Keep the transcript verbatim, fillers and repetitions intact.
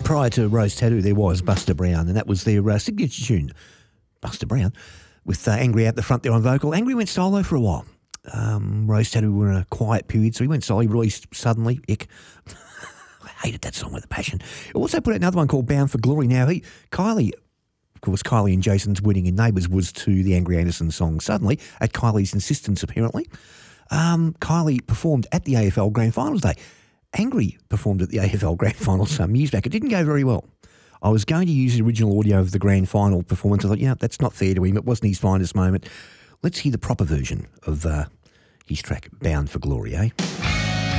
prior to Rose Tattoo, there was Buster Brown, and that was their uh, signature tune, Buster Brown, with uh, Angry out the front there on vocal. Angry went solo for a while. Um, Rose Tattoo were in a quiet period, so he went solo. He released Suddenly, ick. I hated that song with a passion. He also put out another one called Bound for Glory. Now, he, Kylie, of course, Kylie and Jason's wedding in Neighbours was to the Angry Anderson song Suddenly, at Kylie's insistence, apparently. Um, Kylie performed at the A F L Grand Finals Day. Angry performed at the A F L Grand Final some years back. It didn't go very well. I was going to use the original audio of the Grand Final performance. I thought, yeah, that's not fair to him. It wasn't his finest moment. Let's hear the proper version of uh, his track, Bound for Glory, eh?